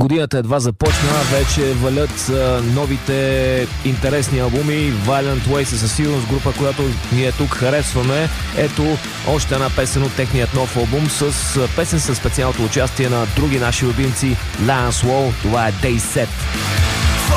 Годината едва започна, вече валят новите интересни албуми. Violent Ways е със сигурност група, която ние тук харесваме. Ето още една песен от техният нов албум с песен със специалното участие на други наши любимци, Lance Wall. Това е Day Set.